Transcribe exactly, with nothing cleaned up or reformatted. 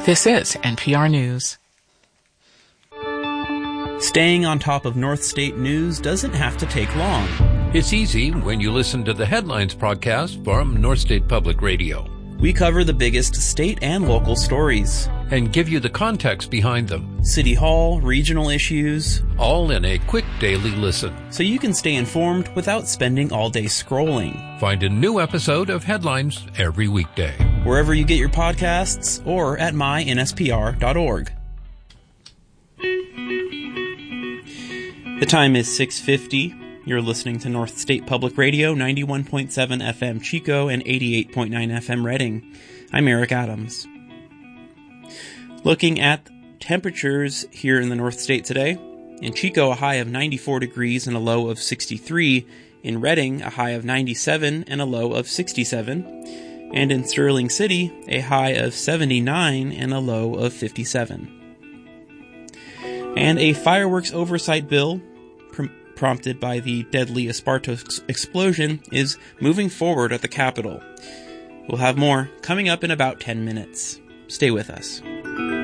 This is N P R News. Staying on top of North State news doesn't have to take long. It's easy when you listen to the Headlines podcast from North State Public Radio. We cover the biggest state and local stories and give you the context behind them. City Hall, regional issues, all in a quick daily listen. So you can stay informed without spending all day scrolling. Find a new episode of Headlines every weekday, wherever you get your podcasts or at my N S P R dot org. The time is six fifty. You're listening to North State Public Radio, ninety-one point seven F M Chico and eighty-eight point nine F M Redding. I'm Eric Adams. Looking at temperatures here in the North State today. In Chico, a high of ninety-four degrees and a low of sixty-three. In Redding, a high of ninety-seven and a low of sixty-seven. And in Sterling City, a high of seventy-nine and a low of fifty-seven. And a fireworks oversight bill pr- prompted by the deadly Esparto ex- explosion is moving forward at the Capitol. We'll have more coming up in about ten minutes. Stay with us.